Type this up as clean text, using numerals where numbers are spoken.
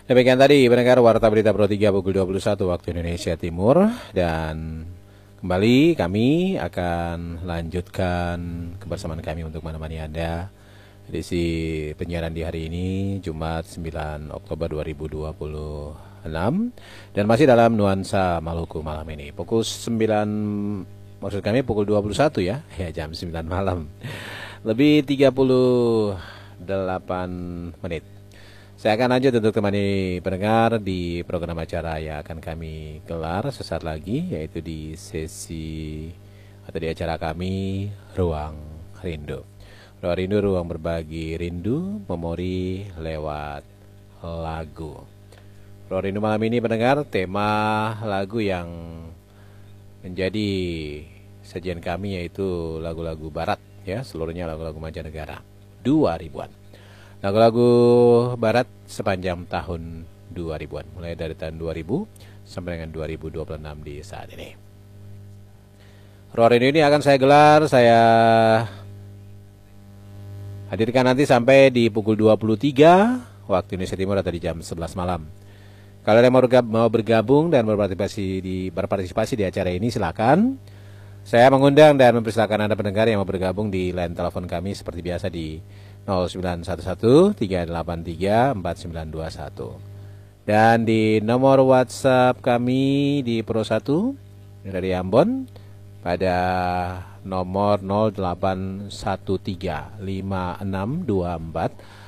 Demikian tadi pendengar Warta Berita Pro 3 pukul 21 waktu Indonesia Timur. Dan kembali kami akan lanjutkan kebersamaan kami untuk menemani Anda edisi penyiaran di hari ini Jumat 9 Oktober 2026. Dan masih dalam nuansa Maluku malam ini pukul 9, maksud kami pukul 21 ya jam 9 malam lebih 38 menit. Saya akan lanjut untuk temani pendengar di program acara yang akan kami gelar sesaat lagi, yaitu di sesi atau di acara kami Ruang Rindu. Ruang Rindu, ruang berbagi rindu, memori lewat lagu. Ruang Rindu malam ini pendengar, tema lagu yang menjadi sajian kami yaitu lagu-lagu barat ya, seluruhnya lagu-lagu mancanegara 2000-an. Lagu-lagu barat sepanjang tahun 2000-an, mulai dari tahun 2000 sampai dengan 2026 di saat ini. Ruang Rindu ini akan saya gelar, saya hadirkan nanti sampai di pukul 23 waktu Indonesia Timur atau di jam 11 malam. Kalau yang mau bergabung dan berpartisipasi di acara ini silakan. Saya mengundang dan mempersilakan Anda pendengar yang mau bergabung di line telepon kami seperti biasa di 0911-383-4921. Dan di nomor WhatsApp kami di Pro 1 dari Ambon pada nomor